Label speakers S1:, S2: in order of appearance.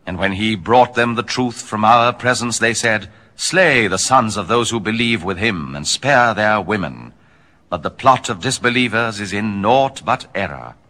S1: And when he brought them the truth from our presence, they said, Slay the sons of those who believe with him, and spare their women. But the plot of disbelievers is in naught but error.